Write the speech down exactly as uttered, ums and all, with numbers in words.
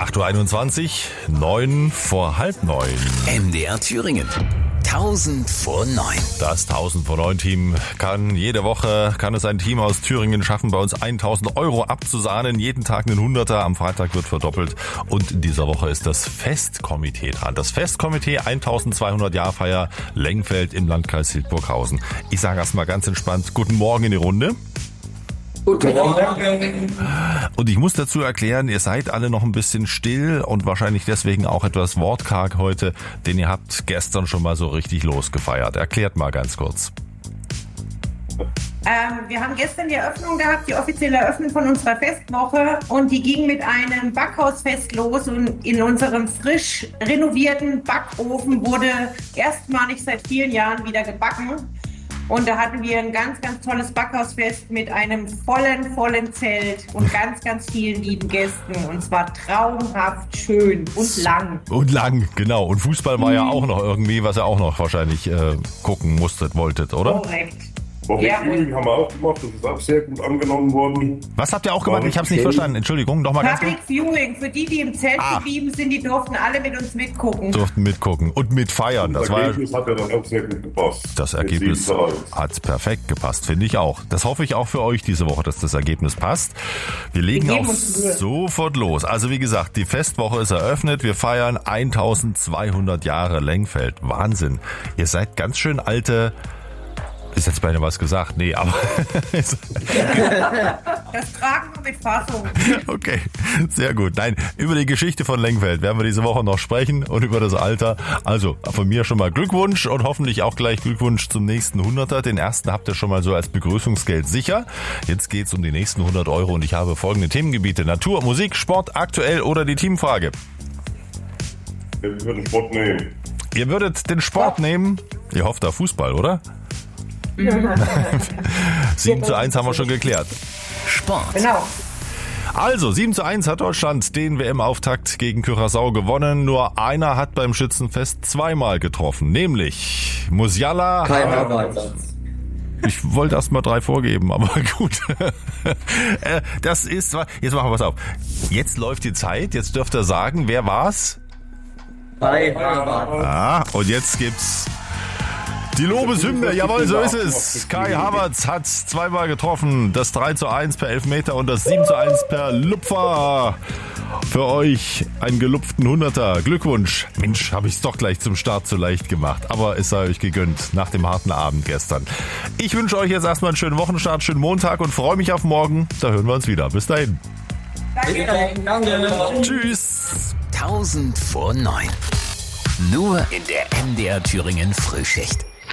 acht Uhr einundzwanzig, neun vor halb neun. M D R Thüringen. tausend vor neun. Das tausend vor neun Team kann jede Woche, kann es ein Team aus Thüringen schaffen, bei uns tausend Euro abzusahnen. Jeden Tag einen Hunderter, am Freitag wird verdoppelt. Und in dieser Woche ist das Festkomitee dran. Das Festkomitee eintausendzweihundert Jahrfeier Lengfeld im Landkreis Hildburghausen. Ich sage erstmal ganz entspannt, guten Morgen in die Runde. Guten Morgen. Und ich muss dazu erklären, ihr seid alle noch ein bisschen still und wahrscheinlich deswegen auch etwas wortkarg heute, denn ihr habt gestern schon mal so richtig losgefeiert. Erklärt mal ganz kurz. Ähm, wir haben gestern die Eröffnung gehabt, die offizielle Eröffnung von unserer Festwoche, und die ging mit einem Backhausfest los, und in unserem frisch renovierten Backofen wurde erstmalig seit vielen Jahren wieder gebacken. Und da hatten wir ein ganz, ganz tolles Backhausfest mit einem vollen, vollen Zelt und ganz, ganz vielen lieben Gästen. Und zwar traumhaft schön und lang. Und lang, genau. Und Fußball war ja auch noch irgendwie, was ihr auch noch wahrscheinlich äh, gucken musstet, wolltet, oder? Korrekt. Public Ja, Viewing haben wir auch gemacht, das ist auch sehr gut angenommen worden. Was habt ihr auch gemacht? Ich habe es nicht verstanden. Entschuldigung, nochmal ganz kurz. Public Viewing, für die, die im Zelt Ah. geblieben sind, die durften alle mit uns mitgucken. Durften mitgucken und mitfeiern. Das Das war Ergebnis hat ja dann auch sehr gut gepasst. Das Mit Ergebnis sieben zu eins. hat perfekt gepasst, finde ich auch. Das hoffe ich auch für euch diese Woche, dass das Ergebnis passt. Wir legen Wir auch geben uns Mühe. sofort los. Also wie gesagt, die Festwoche ist eröffnet. Wir feiern eintausendzweihundert Jahre Lengfeld. Wahnsinn. Ihr seid ganz schön alte... Ist jetzt beinahe was gesagt? Nee, aber... Das tragen wir mit Fassung. Okay, sehr gut. Nein, über die Geschichte von Lengfeld werden wir diese Woche noch sprechen und über das Alter. Also von mir schon mal Glückwunsch und hoffentlich auch gleich Glückwunsch zum nächsten Hunderter. Den ersten habt ihr schon mal so als Begrüßungsgeld sicher. Jetzt geht's um die nächsten hundert Euro und ich habe folgende Themengebiete: Natur, Musik, Sport, aktuell oder die Teamfrage. Wir würden Sport nehmen. Ihr würdet den Sport nehmen. Ihr hofft auf Fußball, oder? sieben zu eins haben wir schon geklärt. Sport. Genau. Also, sieben zu eins hat Deutschland den W M-Auftakt gegen Curaçao gewonnen. Nur einer hat beim Schützenfest zweimal getroffen, nämlich Musiala. Kein Havertz. Ich wollte erst mal drei vorgeben, aber gut. Äh, das ist, jetzt machen wir was auf. Jetzt läuft die Zeit, jetzt dürft ihr sagen, wer war's? Kai Havertz. Ah, und jetzt gibt's die Lobeshymne. Jawohl, so ist es. Kai Havertz hat zweimal getroffen. Das drei zu eins per Elfmeter und das sieben zu eins per Lupfer. Für euch einen gelupften Hunderter. Glückwunsch. Mensch, habe ich es doch gleich zum Start zu leicht gemacht. Aber es sei euch gegönnt nach dem harten Abend gestern. Ich wünsche euch jetzt erstmal einen schönen Wochenstart, schönen Montag und freue mich auf morgen. Da hören wir uns wieder. Bis dahin. Danke. Danke. Tschüss. tausend vor neun. Nur in der M D R Thüringen Frühschicht.